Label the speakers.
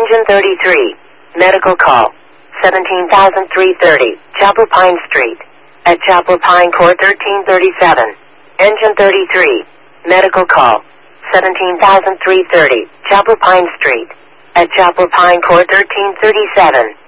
Speaker 1: Engine 33. Medical call. 17,330. Chapel Pine Street. At Chapel Pine Court 1337. Engine 33. Medical call. 17,330. Chapel Pine Street. At Chapel Pine Court 1337.